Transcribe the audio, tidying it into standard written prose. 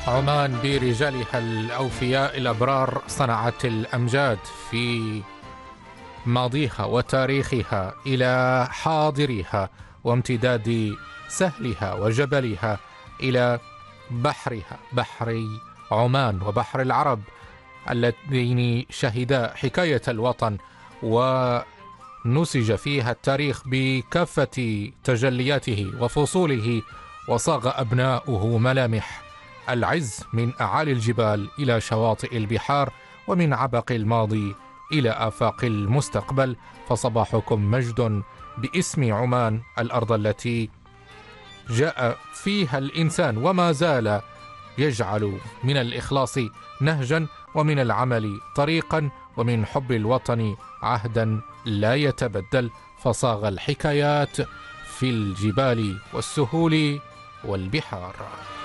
عمان برجالها الأوفياء الأبرار صنعت الأمجاد في ماضيها وتاريخها إلى حاضرها، وامتداد سهلها وجبلها إلى بحرها، بحر عمان وبحر العرب اللذين شهدا حكاية الوطن ونسج فيها التاريخ بكافة تجلياته وفصوله، وصاغ أبناؤه ملامح العز من أعالي الجبال إلى شواطئ البحار، ومن عبق الماضي إلى آفاق المستقبل. فصباحكم مجد باسم عمان، الأرض التي جاء فيها الإنسان وما زال يجعل من الإخلاص نهجا، ومن العمل طريقا، ومن حب الوطن عهدا لا يتبدل. فصاغ الحكايات في الجبال والسهول والبحار.